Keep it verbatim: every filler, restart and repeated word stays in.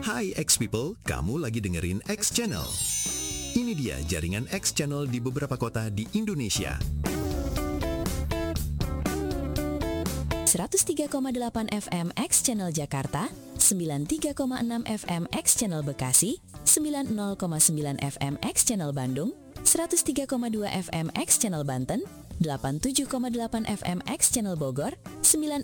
Hai X People, kamu lagi dengerin X Channel. Ini dia jaringan X Channel di beberapa kota di Indonesia. seratus tiga koma delapan F M X Channel Jakarta, sembilan puluh tiga koma enam F M X Channel Bekasi, sembilan puluh koma sembilan F M X Channel Bandung, seratus tiga koma dua F M X Channel Banten, delapan puluh tujuh koma delapan F M X Channel Bogor, sembilan